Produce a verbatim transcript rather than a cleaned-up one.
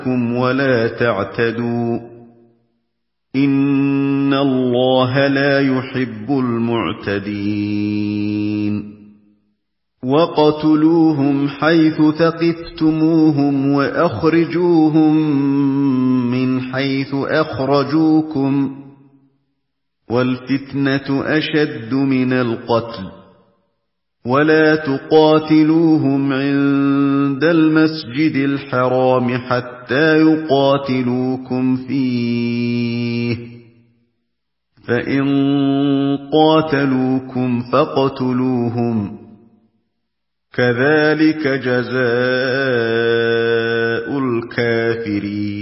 بَيْنَكُمْ وَلَا تَعْتَدُوا إِنَّ اللَّهَ لَا يُحِبُّ الْمُعْتَدِينَ وَاقْتُلُوهُمْ حَيْثُ ثَقِفْتُمُوهُمْ وَأَخْرِجُوهُم مِّنْ حَيْثُ أَخْرَجُوكُمْ وَالْفِتْنَةُ أَشَدُّ مِنَ الْقَتْلِ وَلَا تُقَاتِلُوهُمْ عِندَ الْمَسْجِدِ الْحَرَامِ حَتَّىٰ يُقَاتِلُوكُمْ فِيهِ ۖ فَإِن قَاتَلُوكُمْ فَاقْتُلُوهُمْ ۗ كَذَٰلِكَ جَزَاءُ الْكَافِرِينَ